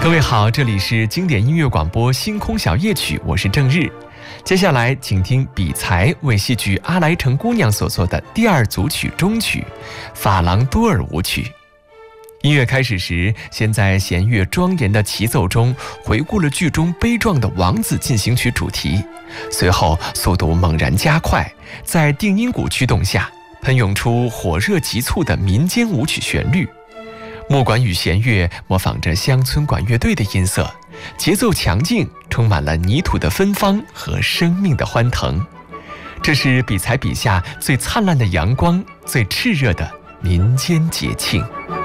各位好，这里是经典音乐广播星空小夜曲，我是郑日。接下来请听比才为戏剧《阿莱城姑娘》所作的第二组曲中曲《法郎多尔舞曲》。音乐开始时，先在弦乐庄严的齐奏中回顾了剧中悲壮的王子进行曲主题，随后速度猛然加快，在定音鼓驱动下喷涌出火热急促的民间舞曲旋律。木管与弦乐模仿着乡村管乐队的音色，节奏强劲，充满了泥土的芬芳和生命的欢腾。这是比才笔下最灿烂的阳光，最炽热的民间节庆。